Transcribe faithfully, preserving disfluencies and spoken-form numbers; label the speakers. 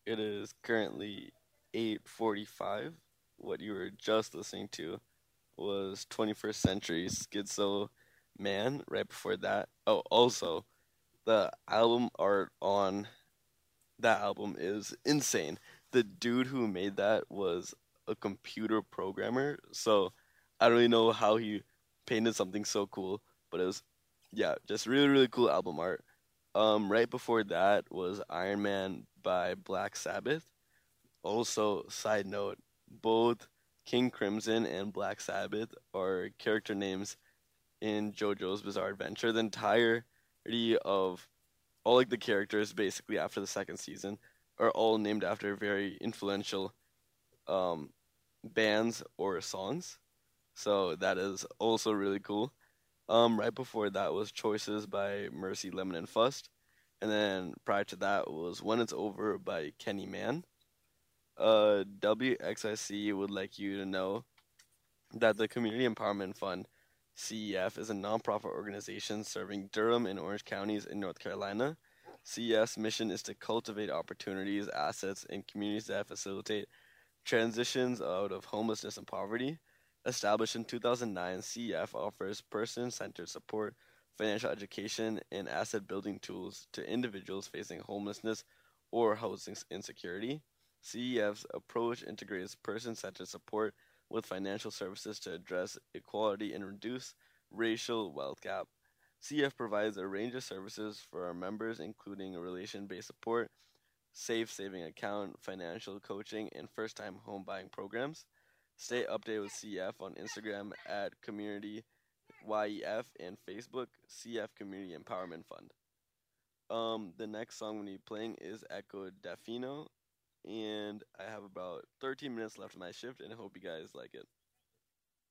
Speaker 1: It is currently eight forty-five. What you were just listening to was twenty-first Century Schizo Man. Right before that, oh, also the album art on that album is insane. The dude who made that was a computer programmer, so I don't really know how he painted something so cool, but it was yeah, just really really cool album art. Um, right before that was Iron Man by Black Sabbath. Also, side note, both King Crimson and Black Sabbath are character names in JoJo's Bizarre Adventure. The entirety of all like the characters basically after the second season are all named after very influential um, bands or songs. So that is also really cool. Um, right before that was Choices by Mercy Lemon and Fust, and then prior to that was When It's Over by Kenny Man. Uh, W X I C would like you to know that the Community Empowerment Fund, C E F, is a nonprofit organization serving Durham and Orange counties in North Carolina. C E F's mission is to cultivate opportunities, assets, and communities that facilitate transitions out of homelessness and poverty. Established in two thousand nine, C E F offers person centered support, financial education, and asset building tools to individuals facing homelessness or housing insecurity. C E F's approach integrates person centered support with financial services to address equality and reduce racial wealth gap. C E F provides a range of services for our members, including relation based support, safe saving account, financial coaching, and first time home buying programs. Stay updated with C E F on Instagram at Community Y E F and Facebook C E F Community Empowerment Fund. Um, the next song we're gonna be playing is Echo Defino, and I have about thirteen minutes left of my shift, and I hope you guys like it.